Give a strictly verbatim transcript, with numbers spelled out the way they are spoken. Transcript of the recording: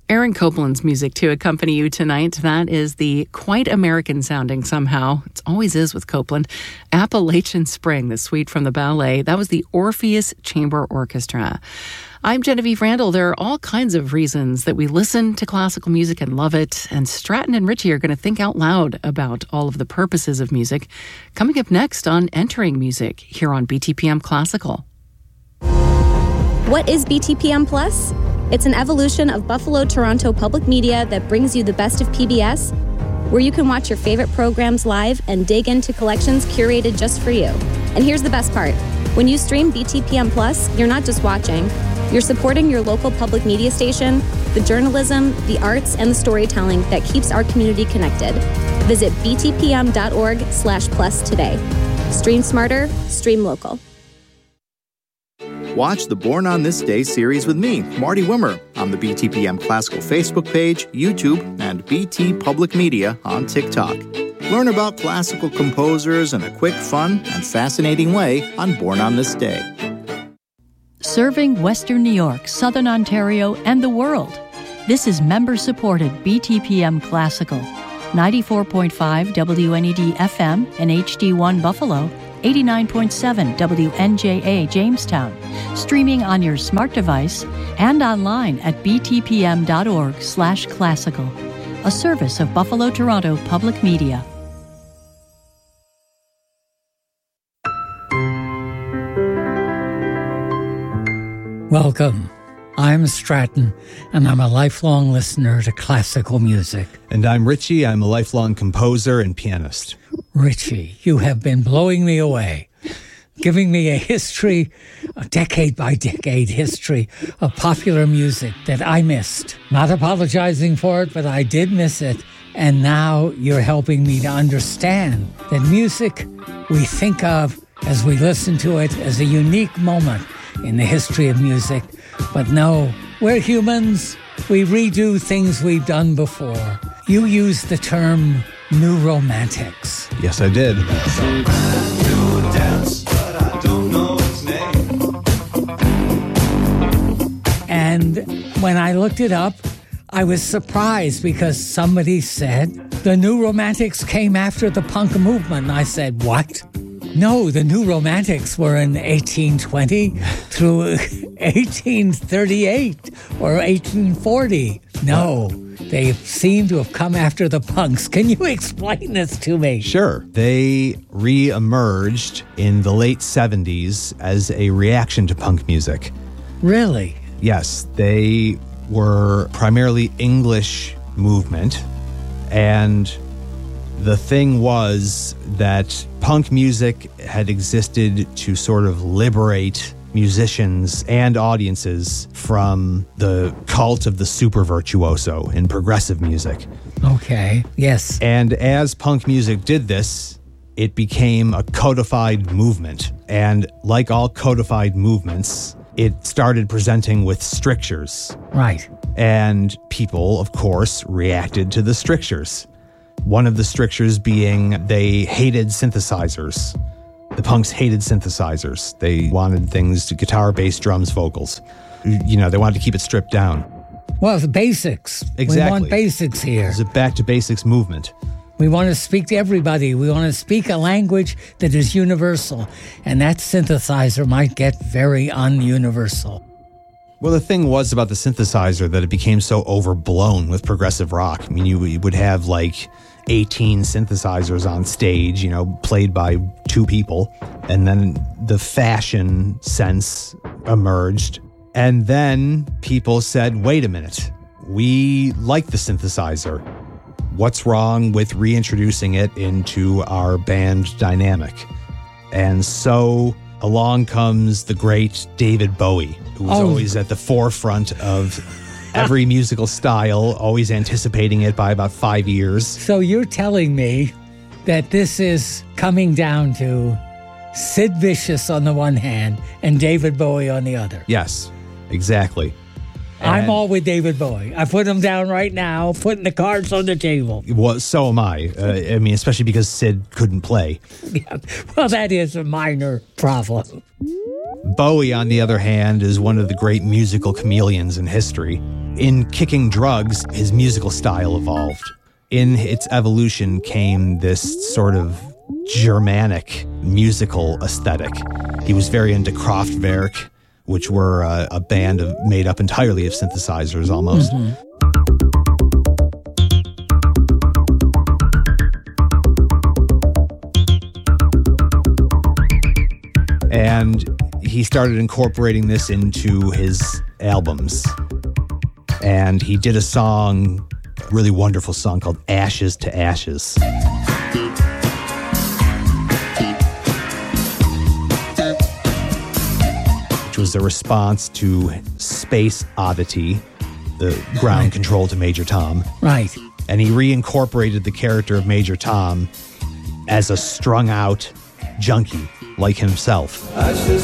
Aaron Copland's music to accompany you tonight. That is the quite American sounding somehow. It always is with Copland. Appalachian Spring, the suite from the ballet. That was the Orpheus Chamber Orchestra. I'm Genevieve Randall. There are all kinds of reasons that we listen to classical music and love it. And Stratton and Richie are going to think out loud about all of the purposes of music. Coming up next on Entering Music here on B T P M Classical. What is B T P M Plus? It's an evolution of Buffalo Toronto Public Media that brings you the best of P B S, where you can watch your favorite programs live and dig into collections curated just for you. And here's the best part. When you stream B T P M Plus, you're not just watching. You're supporting your local public media station, the journalism, the arts, and the storytelling that keeps our community connected. Visit btpm.org slash plus today. Stream smarter, stream local. Watch the Born on This Day series with me, Marty Wimmer, on the B T P M Classical Facebook page, YouTube, and B T Public Media on TikTok. Learn about classical composers in a quick, fun, and fascinating way on Born on This Day. Serving Western New York, Southern Ontario, and the world. This is member-supported B T P M Classical. ninety-four point five W N E D F M and H D one Buffalo, eighty-nine point seven W N J A Jamestown, streaming on your smart device and online at btpm.org slash classical, a service of Buffalo Toronto Public Media. Welcome. I'm Stratton, and I'm a lifelong listener to classical music. And I'm Richie. I'm a lifelong composer and pianist. Richie, you have been blowing me away, giving me a history, a decade-by-decade history of popular music that I missed. Not apologizing for it, but I did miss it. And now you're helping me to understand that music we think of as we listen to it as a unique moment in the history of music. But no, we're humans. We redo things we've done before. You used the term New Romantics. Yes, I did. And when I looked it up, I was surprised because somebody said the New Romantics came after the punk movement. And I said, what? No, the New Romantics were in eighteen twenty through eighteen thirty-eight or eighteen forty. No, they seem to have come after the punks. Can you explain this to me? Sure. They re-emerged in the late seventies as a reaction to punk music. Really? Yes, they were primarily English movement, and the thing was that punk music had existed to sort of liberate musicians and audiences from the cult of the super virtuoso in progressive music. Okay, yes. And as punk music did this, it became a codified movement. And like all codified movements, it started presenting with strictures. Right. And people, of course, reacted to the strictures. One of the strictures being they hated synthesizers. The punks hated synthesizers. They wanted things to guitar, bass, drums, vocals. You know, they wanted to keep it stripped down. Well, the basics. Exactly. We want basics here. It's a back to basics movement. We want to speak to everybody. We want to speak a language that is universal. And that synthesizer might get very un-universal. Well, the thing was about the synthesizer that it became so overblown with progressive rock. I mean, you, you would have like eighteen synthesizers on stage, you know, played by two people. And then the fashion sense emerged. And then people said, wait a minute, we like the synthesizer. What's wrong with reintroducing it into our band dynamic? And so along comes the great David Bowie, who was oh. always at the forefront of every musical style, always anticipating it by about five years. So you're telling me that this is coming down to Sid Vicious on the one hand and David Bowie on the other. Yes, exactly. And I'm all with David Bowie. I put him down right now, putting the cards on the table. Well, so am I. Uh, I mean, especially because Sid couldn't play. Yeah, well, that is a minor problem. Bowie, on the other hand, is one of the great musical chameleons in history. In kicking drugs, his musical style evolved. In its evolution came this sort of Germanic musical aesthetic. He was very into Kraftwerk, which were uh, a band of, made up entirely of synthesizers almost. Mm-hmm. And he started incorporating this into his albums. And he did a song, a really wonderful song called Ashes to Ashes. Which was a response to Space Oddity, the ground right. control to Major Tom. Right. And he reincorporated the character of Major Tom as a strung out junkie like himself. Ashes